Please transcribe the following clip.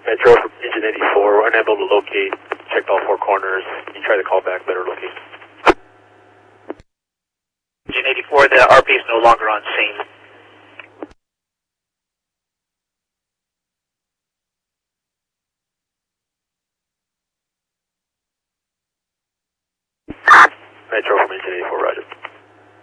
Metro from Engine 84, we're unable to locate. Checked all four corners. You try to call back, better locate. Engine 84, the RP is no longer on scene. Metro from Engine 84, roger.